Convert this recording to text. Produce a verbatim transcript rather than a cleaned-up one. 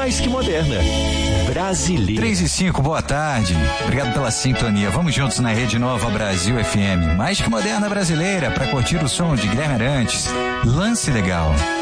mais que moderna. Brasileira. três e cinco, boa tarde. Obrigado pela sintonia. Vamos juntos na Rede Nova Brasil F M. Mais que moderna brasileira, para curtir o som de Guilherme Arantes. Lance Legal.